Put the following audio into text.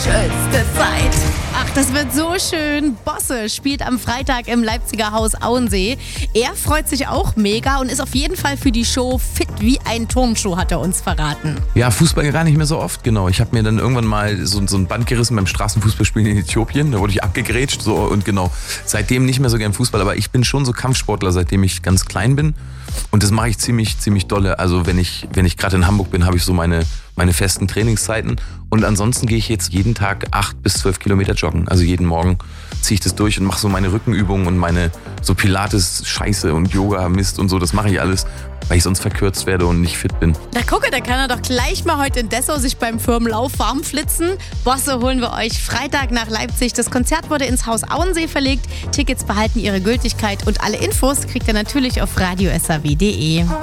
schönste Zeit. Ach, das wird so schön. Bosse spielt am Freitag im Leipziger Haus Auensee. Er freut sich auch mega und ist auf jeden Fall für die Show fit wie ein Turnschuh, hat er uns verraten. Ja, Fußball gar nicht mehr so oft, genau. Ich habe mir dann irgendwann mal so ein Band gerissen beim Straßenfußballspielen in Äthiopien. Da wurde ich abgegrätscht so, und genau. Seitdem nicht mehr so gern Fußball, aber ich bin schon so Kampfsportler, seitdem ich ganz klein bin. Und das mache ich ziemlich dolle. Also wenn ich gerade in Hamburg bin, habe ich so meine festen Trainingszeiten. Und ansonsten gehe ich jetzt jeden Tag 8 bis 12 Kilometer joggen. Also jeden Morgen ziehe ich das durch und mache so meine Rückenübungen und meine so Pilates-Scheiße und Yoga-Mist und so. Das mache ich alles, weil ich sonst verkürzt werde und nicht fit bin. Na gucke, da kann er doch gleich mal heute in Dessau sich beim Firmenlauf warm flitzen. Bosse holen wir euch Freitag nach Leipzig. Das Konzert wurde ins Haus Auensee verlegt. Tickets behalten ihre Gültigkeit und alle Infos kriegt ihr natürlich auf radiosaw.de.